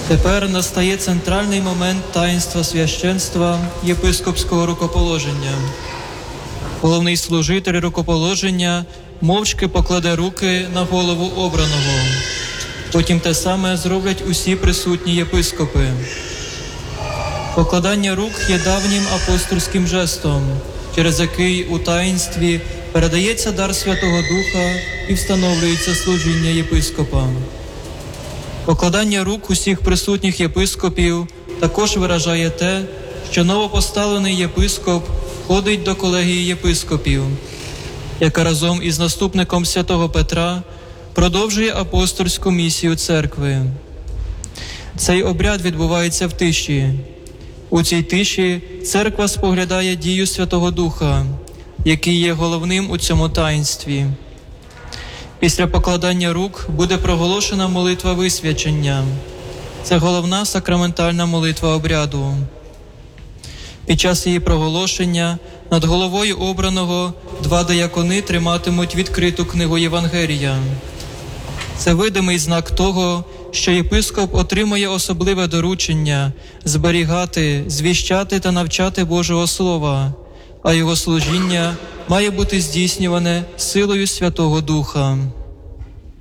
Тепер настає центральний момент таїнства священства єпископського рукоположення. Головний служитель рукоположення мовчки покладе руки на голову обраного. Потім те саме зроблять усі присутні єпископи. Покладання рук є давнім апостольським жестом, через який у таїнстві передається дар Святого Духа і встановлюється служіння єпископа. Покладання рук усіх присутніх єпископів також виражає те, що новопоставлений єпископ входить до колегії єпископів, яка разом із наступником святого Петра продовжує апостольську місію церкви. Цей обряд відбувається в тиші. У цій тиші церква споглядає дію Святого Духа, який є головним у цьому таїнстві. Після покладання рук буде проголошена молитва висвячення. Це головна сакраментальна молитва обряду. Під час її проголошення над головою обраного два диякони триматимуть відкриту книгу Євангелія. Це видимий знак того, що єпископ отримує особливе доручення зберігати, звіщати та навчати Божого Слова, а його служіння має бути здійснюване силою Святого Духа.